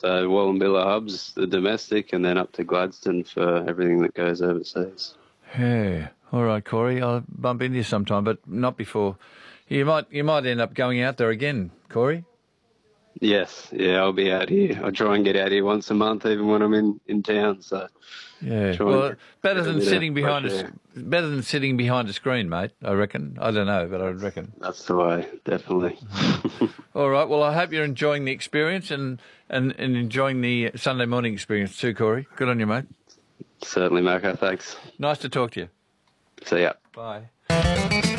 Wallumbilla hubs, the domestic, and then up to Gladstone for everything that goes overseas. Yeah. All right, Corey. I'll bump into you sometime, but not before. You might end up going out there again, Corey. Yes, yeah, I'll be out here. I try and get out here once a month, even when I'm in town. So yeah, well, better than sitting behind a screen, mate. I reckon. I don't know, but I reckon that's the way, definitely. All right. Well, I hope you're enjoying the experience and enjoying the Sunday morning experience too, Corey. Good on you, mate. Certainly, Marco. Thanks. Nice to talk to you. See ya. Bye.